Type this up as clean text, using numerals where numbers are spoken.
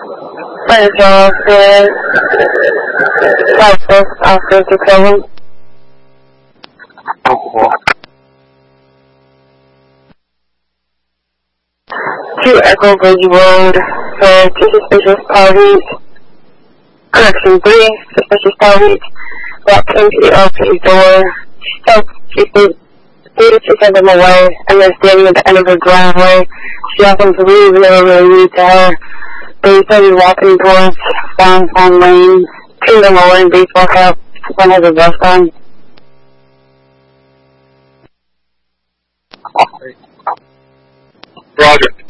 First off, Southwest officer to Kelvin. To Echo Bridge Road for 2 suspicious parties. Correction, 3 suspicious parties walked into the LP's door. She stayed 3 to 6 of them away, and they're standing at the end of the driveway. She asked them to leave, and they were really rude to her. They started walking towards Farm Lane. 2 of them were wearing baseball caps. One has a vest on. Roger.